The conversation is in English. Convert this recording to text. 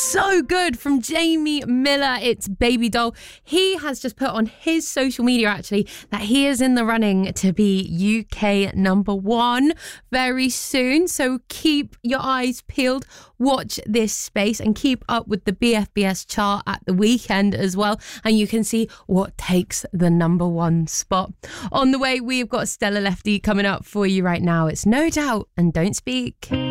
so good from Jamie Miller. It's Baby Doll. He has just put on his social media actually that he is in the running to be UK number one very soon. So keep your eyes peeled, watch this space and keep up with the BFBS chart at the weekend as well. And you can see what takes the number one spot. On the way, we've got Stella Lefty coming up for you right now. It's No Doubt and Don't Speak.